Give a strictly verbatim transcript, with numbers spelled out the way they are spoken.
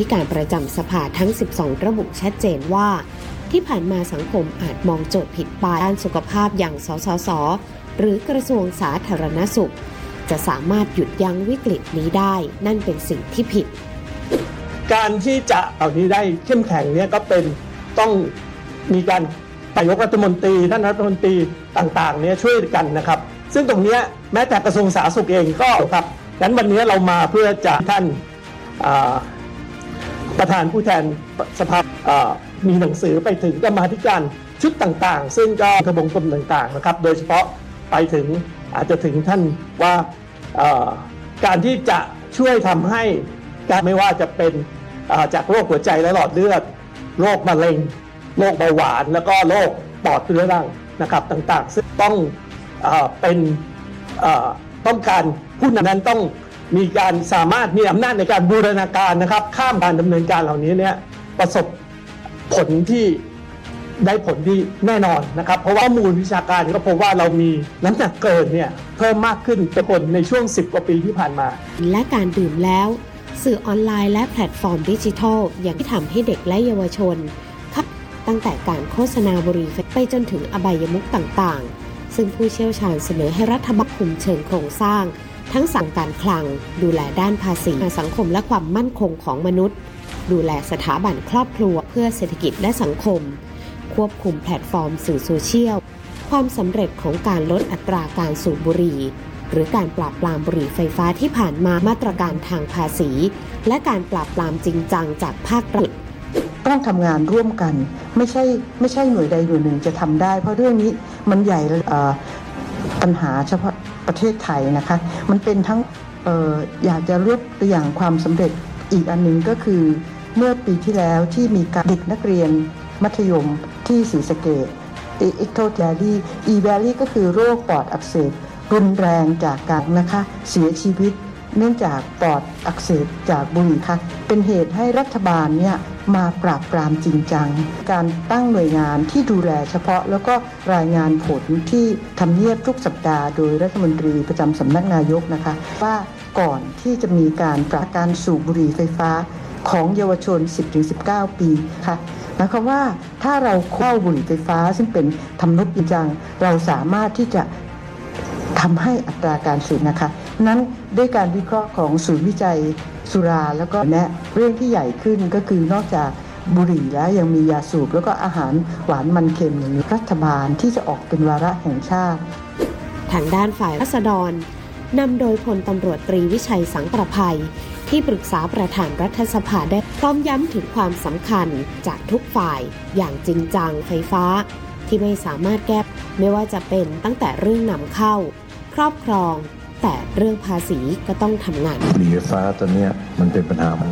ธิการประจำสภาทั้งสิบสองระบุชัดเจนว่าที่ผ่านมาสังคมอาจมองโจทย์ผิดไปด้านสุขภาพอย่างสสสหรือกระทรวงสาธารณสุขจะสามารถหยุดยั้งวิกฤตนี้ได้นั่นเป็นสิ่งที่ผิดการที่จะเอานี้ได้เข้มแข็งเนี่ยก็เป็นต้องมีการนายกรัฐมนตรีท่านรัฐมนตรีต่างๆเนี่ยช่วยกันนะครับซึ่งตรงนี้แม้แต่กระทรวงสาธารณสุขเองก็ครับงั้นวันนี้เรามาเพื่อจะท่านประธานผู้แทนสภามีหนังสือไปถึงกรรมาธิการชุดต่างๆซึ่งก็ทบวงกรมต่างๆนะครับโดยเฉพาะไปถึงอาจจะถึงท่านว่าการที่จะช่วยทำให้การไม่ว่าจะเป็นจากโรคหัวใจและหลอดเลือดโรคมะเร็งโรคเบาหวานแล้วก็โรคปอดเรื้อรังนะครับต่างๆซึ่งต้องเอ่อเป็นเอ่อต้องการผู้นำนั้นต้องมีการสามารถมีอำนาจในการบูรณาการนะครับข้ามการดำเนินการเหล่านี้เนี่ยประสบผลที่ได้ผลที่แน่นอนนะครับเพราะว่าข้อมูลวิชาการก็พบว่าเรามีน้ำหนักเกินเนี่ยเพิ่มมากขึ้นเป็นคนในช่วงสิบกว่าปีที่ผ่านมาและการดื่มแล้วสื่อออนไลน์และแพลตฟอร์มดิจิทัลอย่างที่ทำให้เด็กและเยาวชนครับตั้งแต่การโฆษณาบุหรี่ไปจนถึงอบายมุขต่างๆซึ่งผู้เชี่ยวชาญเสนอให้รัฐบาลคุมเชิงโครงสร้างทั้งสั่งการคลังดูแลด้านภาษีสังคมและความมั่นคงของมนุษย์ดูแลสถาบันครอบครัวเพื่อเศรษฐกิจและสังคมควบคุมแพลตฟอร์มสื่อโซเชียลความสำเร็จของการลดอัตราการสูบบุหรี่หรือการปราบปรามบุหรี่ไฟฟ้าที่ผ่านมามาตรการทางภาษีและการปราบปรามจริงจังจากภาครัฐต้องทำงานร่วมกันไม่ใช่ไม่ใช่หน่วยใดหน่วยหนึ่งจะทำได้เพราะเรื่องนี้มันใหญ่ปัญหาเฉพาะประเทศไทยนะคะมันเป็นทั้ง อ, อ, อยากจะยกตัวอย่างความสำเร็จอีกอันหนึ่งก็คือเมื่อปีที่แล้วที่มีการเด็กนักเรียนมัธยมที่ศรีสะเกษเอ็กโทแวลีอีแวลีก็คือโรคปอดอักเสบรุนแรงจากการนะคะเสียชีวิตเนื่องจากปอดอักเสบจากบุหรี่ค่ะเป็นเหตุให้รัฐบาลเนี่ยมาปราบปรามจริงจังการตั้งหน่วยงานที่ดูแลเฉพาะแล้วก็รายงานผลที่ทำเนียบทุกสัปดาห์โดยรัฐมนตรีประจำสำนักนายกนะคะว่าก่อนที่จะมีการปราบการสูบบุหรี่ไฟฟ้าของเยาวชน สิบถึงสิบเก้า ปีค่ะหมายความว่าถ้าเราเข้าบุหรี่ไฟฟ้าซึ่งเป็นทำนบจริงจังเราสามารถที่จะทำให้อัตราการสูบนะคะนั้นด้วยการวิเคราะห์ของศูนย์วิจัยสุราแล้วก็แนะเรื่องที่ใหญ่ขึ้นก็คือนอกจากบุหรี่แล้วยังมียาสูบแล้วก็อาหารหวานมันเค็มอย่างนี้รัฐบาลที่จะออกเป็นวาระแห่งชาติทางด้านฝ่ายราษฎรนำโดยพลตำรวจตรีวิชัยสังประภัยที่ปรึกษาประธานรัฐสภาได้พร้อมย้ำถึงความสำคัญจากทุกฝ่ายอย่างจริงจังไฟฟ้าที่ไม่สามารถแก้ไม่ว่าจะเป็นตั้งแต่เรื่องนำเข้าครอบครองแต่เรื่องภาษีก็ต้องทำงานบุหรี่ไฟฟ้าตอนนี้มันเป็นปัญหา